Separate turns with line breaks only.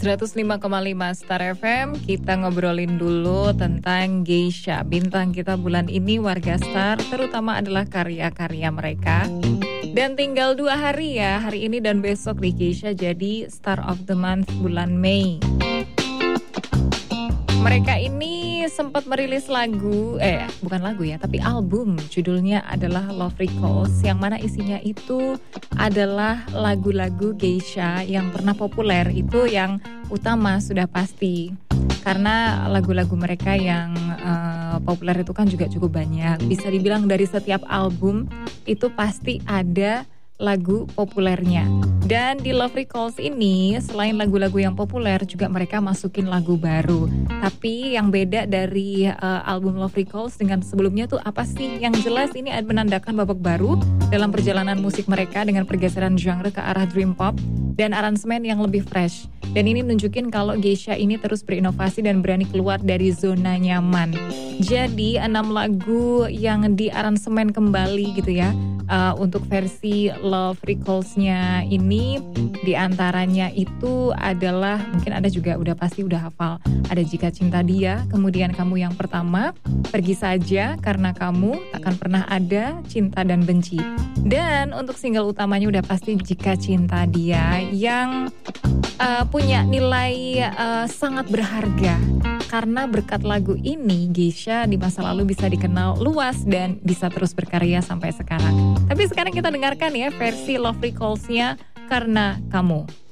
105,5 Star FM. Kita ngobrolin dulu tentang Geisha. Bintang kita bulan ini warga Star, terutama adalah karya-karya mereka. Dan tinggal 2 hari ya, hari ini dan besok di Geisha jadi Star of the Month bulan Mei. Mereka ini sempat merilis lagu, bukan lagu ya, tapi album. Judulnya adalah Love Recalls, yang mana isinya itu adalah lagu-lagu Geisha yang pernah populer. Itu yang utama sudah pasti. Karena lagu-lagu mereka yang populer itu kan juga cukup banyak. Bisa dibilang dari setiap album itu pasti ada lagu populernya. Dan di Love Recalls ini selain lagu-lagu yang populer juga mereka masukin lagu baru. Tapi yang beda dari album Love Recalls dengan sebelumnya tuh apa sih? Yang jelas ini menandakan babak baru dalam perjalanan musik mereka dengan pergeseran genre ke arah dream pop dan aransemen yang lebih fresh. Dan ini nunjukin kalau Geisha ini terus berinovasi dan berani keluar dari zona nyaman. Jadi 6 lagu yang diaransemen kembali gitu ya. Untuk versi Love Recalls-nya ini diantaranya itu adalah, mungkin Anda juga udah pasti udah hafal, ada Jika Cinta Dia, kemudian Kamu Yang Pertama, Pergi Saja, Karena Kamu, Takkan Pernah Ada, Cinta dan Benci. Dan untuk single utamanya udah pasti Jika Cinta Dia yang punya nilai sangat berharga. Karena berkat lagu ini, Geisha di masa lalu bisa dikenal luas dan bisa terus berkarya sampai sekarang. Tapi sekarang kita dengarkan ya versi Love Recalls-nya Karena Kamu.